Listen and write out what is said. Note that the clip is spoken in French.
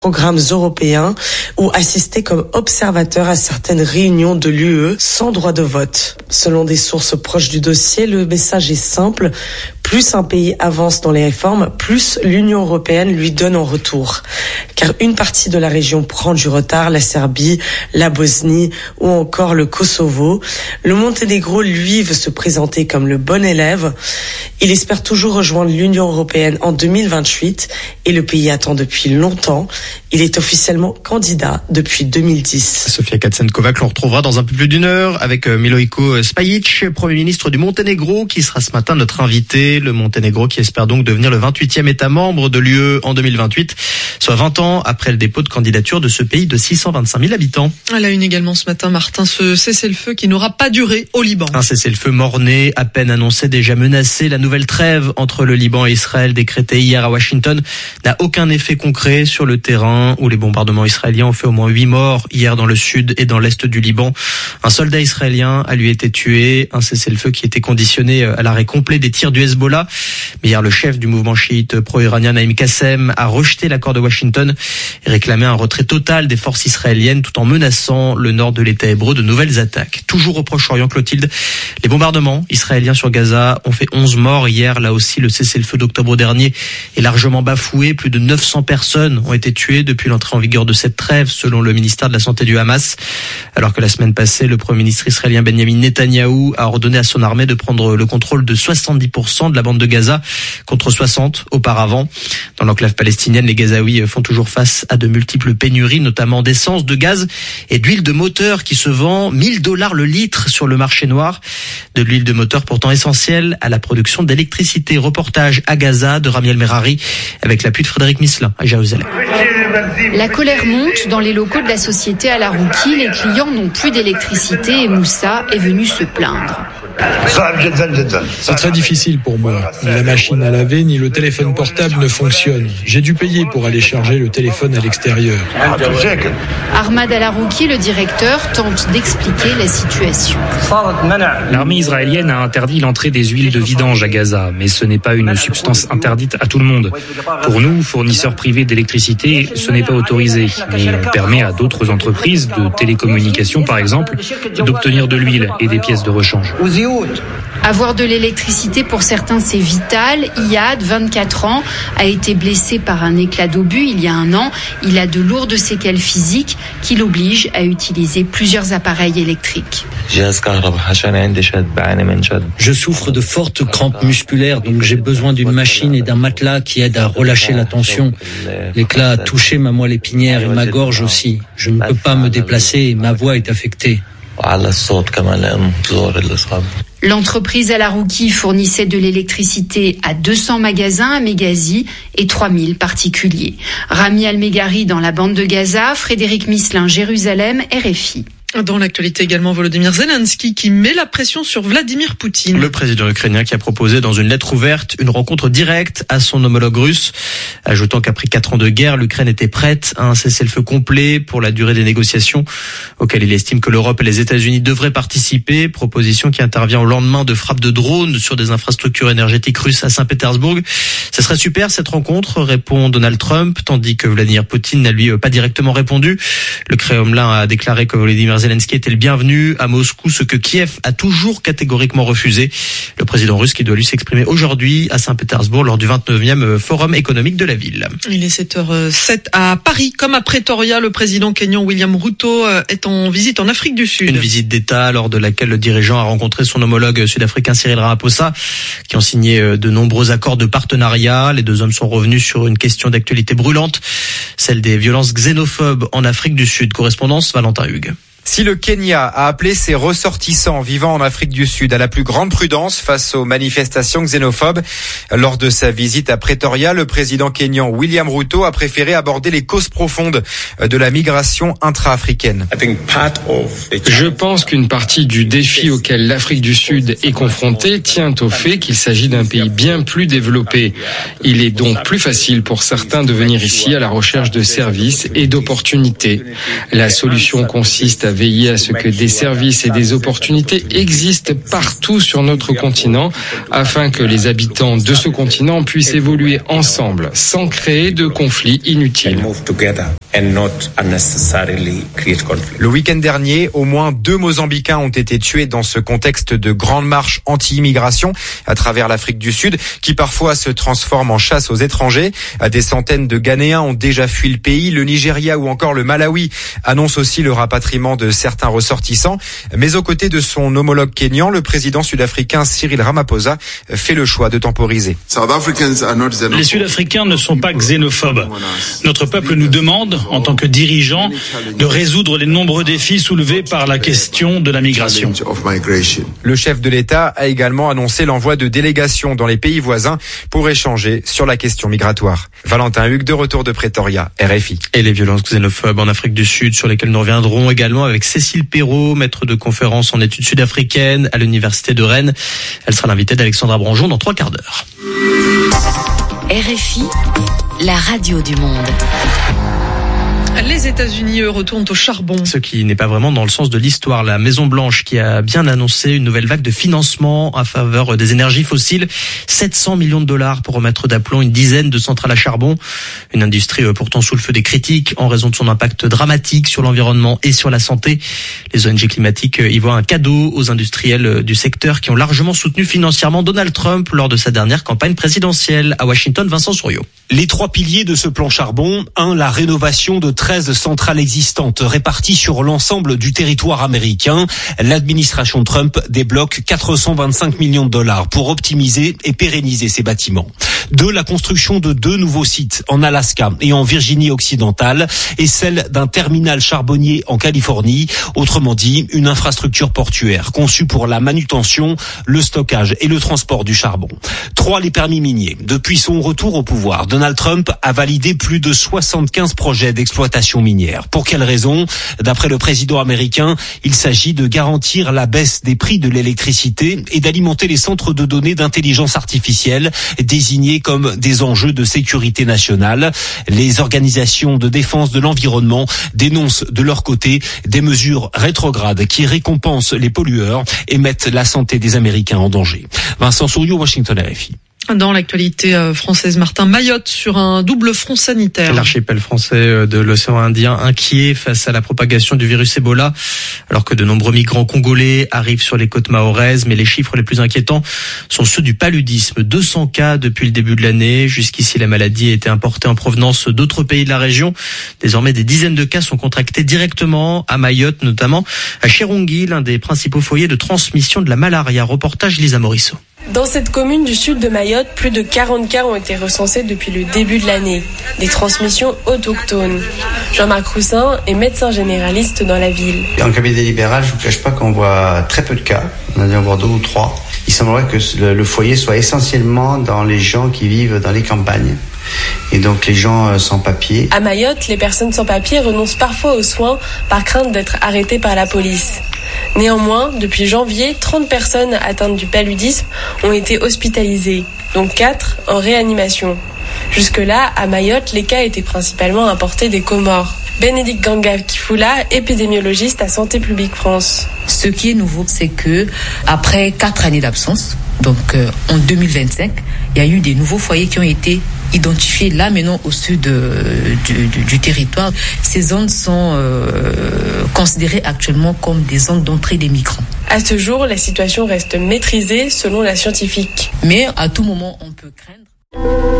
programmes européens ou assister comme observateur à certaines réunions de l'UE sans droit de vote. Selon des sources proches du dossier, le message est simple. Plus un pays avance dans les réformes, plus l'Union européenne lui donne en retour. Car une partie de la région prend du retard, la Serbie, la Bosnie ou encore le Kosovo. Le Monténégro, lui, veut se présenter comme le bon élève. Il espère toujours rejoindre l'Union européenne en 2028 et le pays attend depuis longtemps. Il est officiellement candidat depuis 2010. Sofia Katsenkova, que l'on retrouvera dans un peu plus d'une heure avec Milojko Spajic, Premier ministre du Monténégro, qui sera ce matin notre invité. Le Monténégro qui espère donc devenir le 28e État membre de l'UE en 2028, soit 20 ans après le dépôt de candidature de ce pays de 625 000 habitants. À la une également ce matin, Martin, ce cessez-le-feu qui n'aura pas duré au Liban. Un cessez-le-feu mort-né, à peine annoncé, déjà menacé. La nouvelle trêve entre le Liban et Israël, décrétée hier à Washington, n'a aucun effet concret sur le terrain où les bombardements israéliens ont fait au moins 8 morts hier dans le sud et dans l'est du Liban. Un soldat israélien a lui été tué. Un cessez-le-feu qui était conditionné à l'arrêt complet des tirs du Hezbollah. Mais hier, le chef du mouvement chiite pro-iranien Naïm Qassem a rejeté l'accord de Washington et réclamé un retrait total des forces israéliennes tout en menaçant le nord de l'État hébreu de nouvelles attaques. Toujours au Proche-Orient, Clotilde, les bombardements israéliens sur Gaza ont fait 11 morts hier. Là aussi, le cessez-le-feu d'octobre dernier est largement bafoué. Plus de 900 personnes ont été tuées depuis l'entrée en vigueur de cette trêve, selon le ministère de la Santé du Hamas. Alors que la semaine passée, le Premier ministre israélien Benjamin Netanyahou a ordonné à son armée de prendre le contrôle de 70% de la bande de Gaza, contre 60 auparavant. Dans l'enclave palestinienne, les Gazaouis font toujours face à de multiples pénuries, notamment d'essence, de gaz et d'huile de moteur qui se vend $1000 le litre sur le marché noir. De l'huile de moteur pourtant essentielle à la production d'électricité. Reportage à Gaza de Rami El-Merari avec l'appui de Frédéric Misselin à Jérusalem. La colère monte dans les locaux de la société Al Arouki. Les clients n'ont plus d'électricité et Moussa est venu se plaindre. C'est très difficile pour moi. Ni la machine à laver, ni le téléphone portable ne fonctionnent. J'ai dû payer pour aller charger le téléphone à l'extérieur. Ahmad Al Arouki, le directeur, tente d'expliquer la situation. L'armée israélienne a interdit l'entrée des huiles de vidange à Gaza, mais ce n'est pas une substance interdite à tout le monde. Pour nous, fournisseurs privés d'électricité, ce n'est pas autorisé, mais on permet à d'autres entreprises de télécommunications, par exemple, d'obtenir de l'huile et des pièces de rechange. Avoir de l'électricité pour certains, c'est vital. Iyad, 24 ans, a été blessé par un éclat d'obus il y a 1 an. Il a de lourdes séquelles physiques qui l'obligent à utiliser plusieurs appareils électriques. Je souffre de fortes crampes musculaires, donc j'ai besoin d'une machine et d'un matelas qui aident à relâcher la tension. L'éclat a touché ma moelle épinière et ma gorge aussi. Je ne peux pas me déplacer et ma voix est affectée. L'entreprise Al Arouki fournissait de l'électricité à 200 magasins à Mégazi et 3000 particuliers. Rami Al-Meghari dans la bande de Gaza, Frédéric Misselin, Jérusalem, RFI. Dans l'actualité également, Volodymyr Zelensky qui met la pression sur Vladimir Poutine. Le président ukrainien qui a proposé dans une lettre ouverte une rencontre directe à son homologue russe, ajoutant qu'après 4 ans de guerre, l'Ukraine était prête à un cessez-le-feu complet pour la durée des négociations auxquelles il estime que l'Europe et les États-Unis devraient participer. Proposition qui intervient au lendemain de frappes de drones sur des infrastructures énergétiques russes à Saint-Pétersbourg. Ce serait super cette rencontre, répond Donald Trump, tandis que Vladimir Poutine n'a lui pas directement répondu. Le Kremlin a déclaré que Volodymyr Zelensky était le bienvenu à Moscou, ce que Kiev a toujours catégoriquement refusé. Le président russe qui doit lui s'exprimer aujourd'hui à Saint-Pétersbourg lors du 29e Forum économique de la ville. Il est 7h07 à Paris. Comme à Pretoria, le président kényan William Ruto est en visite en Afrique du Sud. Une visite d'État lors de laquelle le dirigeant a rencontré son homologue sud-africain Cyril Ramaphosa, qui ont signé de nombreux accords de partenariat. Les deux hommes sont revenus sur une question d'actualité brûlante, celle des violences xénophobes en Afrique du Sud. Correspondance Valentin Hugues. Si le Kenya a appelé ses ressortissants vivant en Afrique du Sud à la plus grande prudence face aux manifestations xénophobes, lors de sa visite à Pretoria, le président kényan William Ruto a préféré aborder les causes profondes de la migration intra-africaine. Je pense qu'une partie du défi auquel l'Afrique du Sud est confrontée tient au fait qu'il s'agit d'un pays bien plus développé. Il est donc plus facile pour certains de venir ici à la recherche de services et d'opportunités. La solution consiste à veiller à ce que des services et des opportunités existent partout sur notre continent afin que les habitants de ce continent puissent évoluer ensemble sans créer de conflits inutiles. Le week-end dernier, au moins 2 Mozambicains ont été tués dans ce contexte de grande marche anti-immigration à travers l'Afrique du Sud, qui parfois se transforme en chasse aux étrangers. Des centaines de Ghanéens ont déjà fui le pays. Le Nigeria ou encore le Malawi annoncent aussi le rapatriement de certains ressortissants. Mais aux côtés de son homologue kényan, le président sud-africain Cyril Ramaphosa fait le choix de temporiser. Les Sud-Africains ne sont pas xénophobes. Notre peuple nous demande, en tant que dirigeants, de résoudre les nombreux défis soulevés par la question de la migration. Le chef de l'État a également annoncé l'envoi de délégations dans les pays voisins pour échanger sur la question migratoire. Valentin Hugues, de retour de Pretoria, RFI. Et les violences xénophobes en Afrique du Sud, sur lesquelles nous reviendrons également avec Cécile Perrault, maître de conférence en études sud-africaines à l'Université de Rennes. Elle sera l'invitée d'Alexandra Branjon dans 3 quarts d'heure. RFI, la radio du monde. Les États-Unis retournent au charbon. Ce qui n'est pas vraiment dans le sens de l'histoire. La Maison-Blanche qui a bien annoncé une nouvelle vague de financement à faveur des énergies fossiles. 700 millions de dollars pour remettre d'aplomb une dizaine de centrales à charbon. Une industrie pourtant sous le feu des critiques en raison de son impact dramatique sur l'environnement et sur la santé. Les ONG climatiques y voient un cadeau aux industriels du secteur qui ont largement soutenu financièrement Donald Trump lors de sa dernière campagne présidentielle. À Washington, Vincent Souriau. Les 3 piliers de ce plan charbon. 1, la rénovation de 13 centrales existantes réparties sur l'ensemble du territoire américain. L'administration Trump débloque 425 millions de dollars pour optimiser et pérenniser ces bâtiments. 2, la construction de 2 nouveaux sites en Alaska et en Virginie occidentale et celle d'un terminal charbonnier en Californie. Autrement dit, une infrastructure portuaire conçue pour la manutention, le stockage et le transport du charbon. 3, les permis miniers. Depuis son retour au pouvoir, Donald Trump a validé plus de 75 projets d'exploitation minière. Pour quelles raisons ? D'après le président américain, il s'agit de garantir la baisse des prix de l'électricité et d'alimenter les centres de données d'intelligence artificielle désignés comme des enjeux de sécurité nationale. Les organisations de défense de l'environnement dénoncent de leur côté des mesures rétrogrades qui récompensent les pollueurs et mettent la santé des Américains en danger. Vincent Souriau, Washington, RFI. Dans l'actualité française, Martin, Mayotte sur un double front sanitaire. L'archipel français de l'océan Indien inquiet face à la propagation du virus Ebola, alors que de nombreux migrants congolais arrivent sur les côtes mahoraises. Mais les chiffres les plus inquiétants sont ceux du paludisme. 200 cas depuis le début de l'année. Jusqu'ici, la maladie a été importée en provenance d'autres pays de la région. Désormais, des dizaines de cas sont contractés directement à Mayotte, notamment à Chirungui, l'un des principaux foyers de transmission de la malaria. Reportage Lisa Morisseau. Dans cette commune du sud de Mayotte, plus de 40 cas ont été recensés depuis le début de l'année. Des transmissions autochtones. Jean-Marc Roussin est médecin généraliste dans la ville. En cabinet libéral, je ne vous cache pas qu'on voit très peu de cas. On a dû en voir 2 ou 3. Il semblerait que le foyer soit essentiellement dans les gens qui vivent dans les campagnes. Et donc les gens sans papier. À Mayotte, les personnes sans papier renoncent parfois aux soins par crainte d'être arrêtées par la police. Néanmoins, depuis janvier, 30 personnes atteintes du paludisme ont été hospitalisées, dont 4 en réanimation. Jusque-là, à Mayotte, les cas étaient principalement importés des Comores. Bénédicte Ganga-Kifula, épidémiologiste à Santé publique France. Ce qui est nouveau, c'est que après 4 années d'absence, donc en 2025, il y a eu des nouveaux foyers qui ont été identifiés là maintenant au sud du territoire. Ces zones sont considérées actuellement comme des zones d'entrée des migrants. À ce jour, la situation reste maîtrisée selon la scientifique. Mais à tout moment, on peut craindre